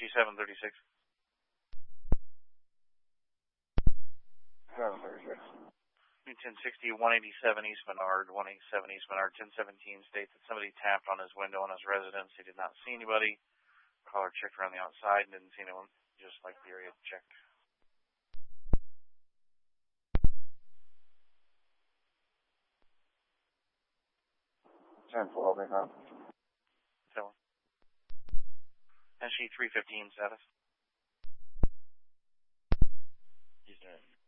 NG 736. 736. 1060, 187 East Menard, 187 East Menard, 1017 states that somebody tapped on his window in his residence. He did not see anybody. Caller checked around the outside and didn't see anyone, just like the area checked. Ten 12, So, NG 315 status. Eastern.